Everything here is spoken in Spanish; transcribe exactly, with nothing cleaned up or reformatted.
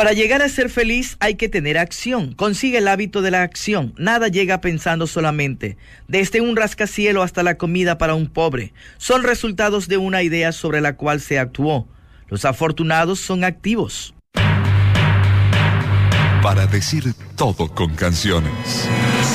Para llegar a ser feliz hay que tener acción. Consigue el hábito de la acción. Nada llega pensando solamente. Desde un rascacielos hasta la comida para un pobre. Son resultados de una idea sobre la cual se actuó. Los afortunados son activos. Para decir todo con canciones.